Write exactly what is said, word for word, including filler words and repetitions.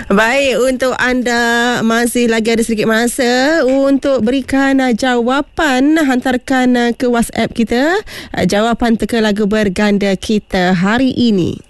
Baik, untuk anda masih lagi ada sedikit masa untuk berikan uh, jawapan. Hantarkan uh, ke WhatsApp kita uh, jawapan teka lagu berganda kita hari ini.